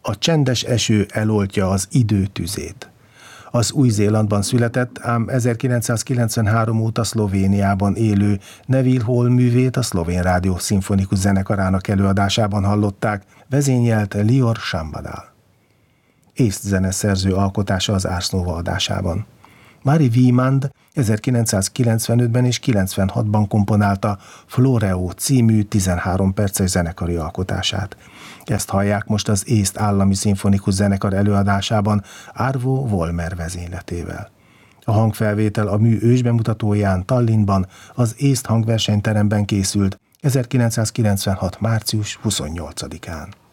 A csendes eső eloltja az idő tüzét. Az Új-Zélandban született, ám 1993 óta Szlovéniában élő Neville Hall művét a Szlovén Rádió Szimfonikus Zenekarának előadásában hallották, vezényelt Lior Sambadal. Észt zeneszerző alkotása az Ars Nova adásában. Mari Wiemand 1995-ben és 96-ban komponálta Floreo című 13 perces zenekari alkotását. Ezt hallják most az Észt Állami Szimfonikus Zenekar előadásában Arvo Volmer vezényletével. A hangfelvétel a mű ősbemutatóján Tallinnban az Észt hangversenyteremben készült 1996. március 28-án.